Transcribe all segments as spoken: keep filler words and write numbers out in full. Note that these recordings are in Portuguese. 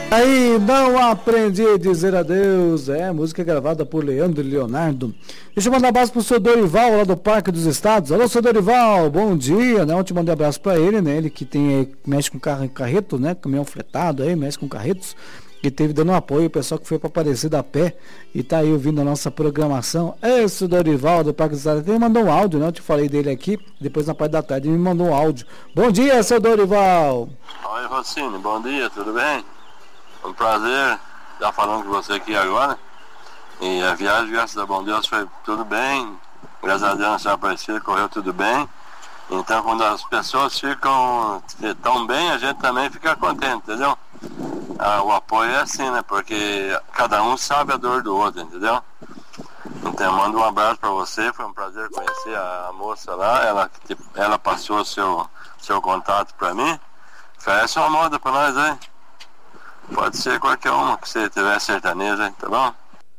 Aí, não aprendi a dizer adeus. É, música gravada por Leandro e Leonardo. Deixa eu mandar um abraço pro seu Dorival, lá do Parque dos Estados. Alô, seu Dorival, bom dia, né? Ontem mandei um abraço pra ele, né? Ele que tem, mexe com carro em carreto, né? Caminhão fretado aí, mexe com carretos. E teve dando um apoio, o pessoal que foi para Aparecida a pé e tá aí ouvindo a nossa programação. Esse Dorival do Parque dos Estados, ele mandou um áudio, né? Eu te falei dele aqui, depois na parte da tarde ele me mandou um áudio. Bom dia, seu Dorival. Oi, Rocine, bom dia, tudo bem? É um prazer estar falando com você aqui agora. E a viagem, graças a bom Deus, foi tudo bem. Graças a Deus, a senhora Aparecida correu tudo bem. Então, quando as pessoas ficam tão bem, a gente também fica contente, entendeu? Ah, o apoio é assim, né? Porque cada um sabe a dor do outro, entendeu? Então, eu mando um abraço para você. Foi um prazer conhecer a, a moça lá. Ela, ela passou o seu, seu contato para mim. Oferece uma moda para nós, hein? Pode ser qualquer uma que você tiver sertaneja, tá bom?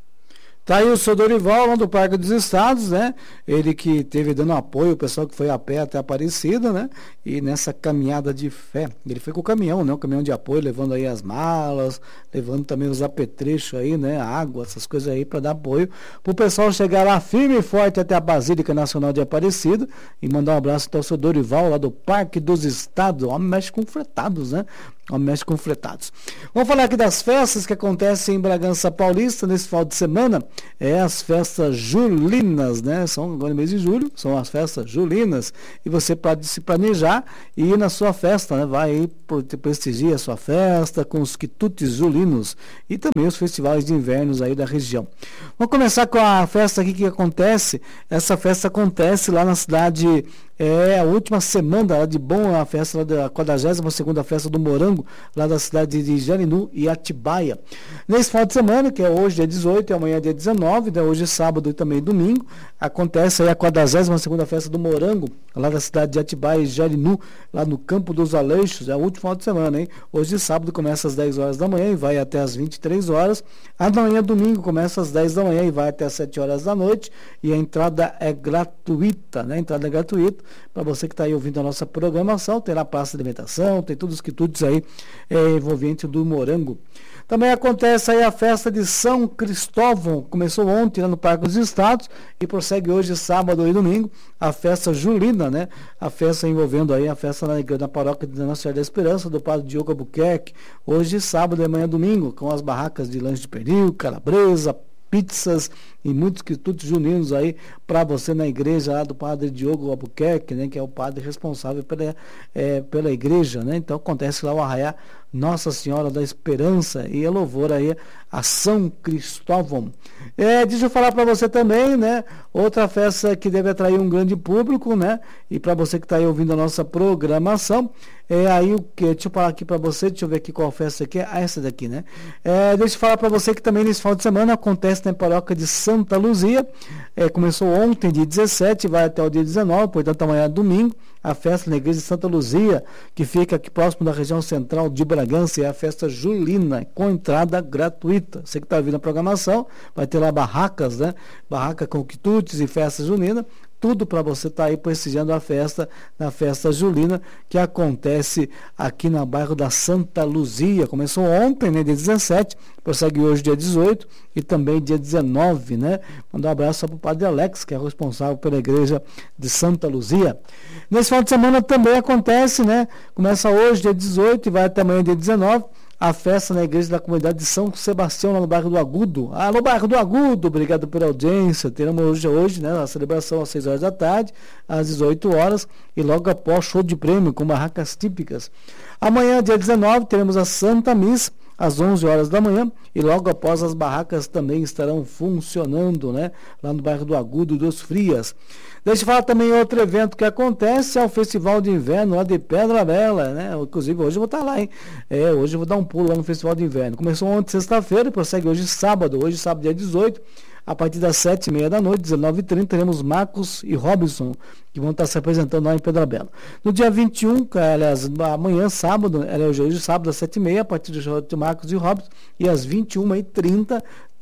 Tá aí o seu Dorival, lá do Parque dos Estados, né? Ele que teve dando apoio, o pessoal que foi a pé até Aparecida, né? E nessa caminhada de fé, ele foi com o caminhão, né? O caminhão de apoio, levando aí as malas, levando também os apetrechos aí, né? Água, essas coisas aí para dar apoio, pro pessoal chegar lá firme e forte até a Basílica Nacional de Aparecida e mandar um abraço então ao seu Dorival, lá do Parque dos Estados. O homem mexe com fretados, né? O homem mexe com fretados. Vamos falar aqui das festas que acontecem em Bragança Paulista nesse final de semana. É as festas julinas, né? São agora no mês de julho, são as festas julinas. E você pode se planejar e ir na sua festa, né? Vai aí, prestigiar a sua festa com os quitutes julinos e também os festivais de invernos aí da região. Vamos começar com a festa aqui que acontece. Essa festa acontece lá na cidade, é a última semana lá de bom, a festa lá da quadragésima segunda festa do Morango, lá da cidade de Jarinu e Atibaia. Nesse final de semana, que é hoje dia dezoito e amanhã dia dezenove, né? Hoje sábado e também domingo, acontece aí a quadragésima segunda festa do Morango, lá da cidade de Atibaia e Jarinu, lá no Campo dos Aleixos. É o último final de semana, hein? Hoje sábado começa às dez horas da manhã e vai até às vinte e três horas. Amanhã domingo começa às dez da manhã e vai até às sete horas da noite, e a entrada é gratuita, né? A entrada é gratuita. Para você que está aí ouvindo a nossa programação, tem lá praça de alimentação, tem todos os quitutes aí é, envolvente do Morango. Também acontece aí a festa de São Cristóvão, começou ontem lá no Parque dos Estados e prossegue hoje, sábado e domingo, a festa julina, né? A festa envolvendo aí a festa na, na paróquia de Nossa Senhora da Esperança, do padre Diogo Albuquerque, hoje, sábado e amanhã domingo, com as barracas de lanche de pernil, calabresa, pizzas e muitos quitutes juninos aí para você na igreja lá do padre Diogo Albuquerque, né, que é o padre responsável pela, é, pela igreja, né? Então acontece lá o arraiá Nossa Senhora da Esperança e é louvor aí a São Cristóvão. É, deixa eu falar para você também, né, outra festa que deve atrair um grande público, né, e para você que está aí ouvindo a nossa programação, é aí o que, deixa eu falar aqui para você, deixa eu ver aqui qual festa aqui é, ah, essa daqui, né, é, deixa eu falar para você que também nesse final de semana acontece na paróquia de Santa Luzia, é, começou ontem, dia dezessete, vai até o dia dezenove, portanto amanhã é domingo, a festa na igreja de Santa Luzia, que fica aqui próximo da região central de Bragança, é a festa julina, com entrada gratuita. Você que está ouvindo a programação, vai ter lá barracas, né? Barraca com quitutes e festa junina, tudo para você estar tá aí prestigiando a festa, na festa julina, que acontece aqui no bairro da Santa Luzia. Começou ontem, né, dia dezessete, prossegue hoje dia dezoito e também dia dezenove, né? Mandar um abraço para o padre Alex, que é responsável pela igreja de Santa Luzia. Nesse final de semana também acontece, né? Começa hoje, dia dezoito, e vai até amanhã, dia dezenove, a festa na igreja da comunidade de São Sebastião, lá no bairro do Agudo. Alô, bairro do Agudo, obrigado pela audiência. Teremos hoje, hoje, né, a celebração às seis horas da tarde, às dezoito horas, e logo após show de prêmio com barracas típicas. Amanhã, dia dezenove, teremos a Santa Missa, às onze horas da manhã, e logo após as barracas também estarão funcionando, né, lá no bairro do Agudo dos Frias. Deixa eu falar também outro evento que acontece, é o Festival de Inverno lá de Pedra Bela, né? Inclusive hoje eu vou estar lá, hein? É, hoje eu vou dar um pulo lá no Festival de Inverno. Começou ontem, sexta-feira, e prossegue hoje sábado, hoje sábado dia dezoito, a partir das sete e meia da noite, dezenove e trinta, teremos Marcos e Robson, que vão estar se apresentando lá em Pedra Bela. No dia vinte e um, aliás, amanhã, sábado, hoje, hoje sábado, às sete e meia, a partir do show de Marcos e Robson, e às vinte e uma e trinta,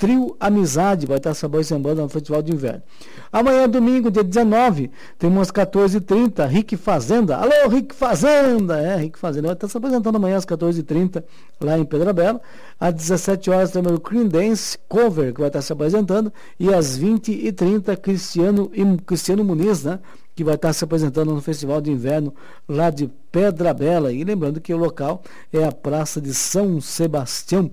Trio Amizade, vai estar sabor e sambando no Festival de Inverno. Amanhã, domingo, dia dezenove, tem umas quatorze e trinta, Rick Fazenda. Alô, Rick Fazenda! É, Rick Fazenda vai estar se apresentando amanhã às quatorze e trinta, lá em Pedra Bela. Às dezessete horas também o Cream Dance Cover, que vai estar se apresentando. E às vinte e trinta, Cristiano, Cristiano Muniz, né? Que vai estar se apresentando no Festival de Inverno lá de Pedra Bela. E lembrando que o local é a Praça de São Sebastião.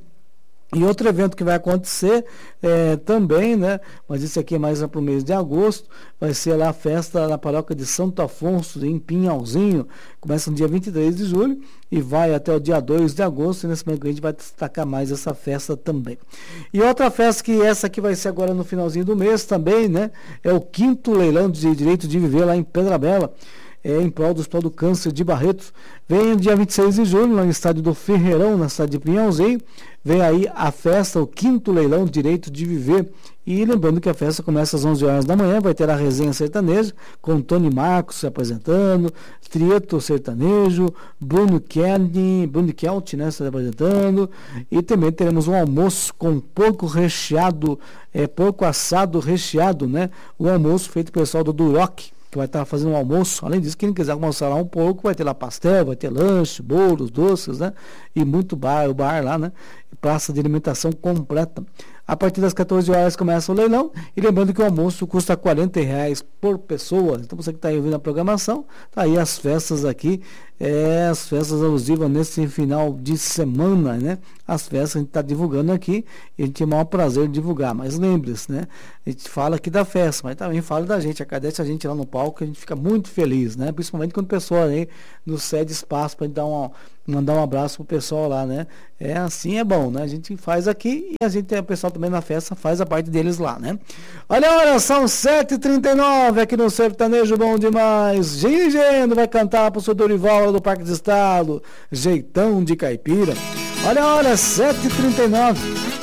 E outro evento que vai acontecer é, também, né? Mas isso aqui é mais para o mês de agosto, vai ser lá a festa na paróquia de Santo Afonso, em Pinhalzinho. Começa no dia vinte e três de julho e vai até o dia dois de agosto, e nesse momento a gente vai destacar mais essa festa também. E outra festa, que essa aqui vai ser agora no finalzinho do mês também, né? É o quinto leilão de direito de viver lá em Pedra Bela. É, em prol do Hospital do Câncer de Barretos. Vem dia vinte e seis de julho, lá no estádio do Ferreirão, na cidade de Pinhalzinho. Vem aí a festa, o quinto leilão Direito de Viver. E lembrando que a festa começa às onze horas da manhã, vai ter a resenha sertaneja, com Tony Marcos se apresentando, Trieto Sertanejo, Bruno Kelly, Bruno Kelt, né, se apresentando. E também teremos um almoço com porco recheado, é, porco assado recheado, né? O almoço feito pelo pessoal do Duroc, que vai estar fazendo um almoço. Além disso, quem quiser almoçar lá um pouco, vai ter lá pastel, vai ter lanche, bolos, doces, né? E muito bar, o bar lá, né? Praça de alimentação completa. A partir das quatorze horas começa o leilão. E lembrando que o almoço custa quarenta reais por pessoa. Então você que está aí ouvindo a programação, tá aí as festas aqui, é, as festas alusivas nesse final de semana, né? As festas a gente está divulgando aqui e a gente tem o maior prazer de divulgar. Mas lembre-se, né? A gente fala aqui da festa, mas também fala da gente, agradece a gente lá no palco, a gente fica muito feliz, né? Principalmente quando o pessoal aí nos cede espaço para a gente dar uma, mandar um abraço pro pessoal lá, né? É assim, é bom, né? A gente faz aqui e a gente tem o pessoal também na festa, faz a parte deles lá, né? Olha, olha, são sete e trinta e nove aqui no Sertanejo Bom Demais. Gingendo vai cantar pro seu Dorival do Parque do Estado, Jeitão de Caipira. Olha, olha, sete e trinta e nove.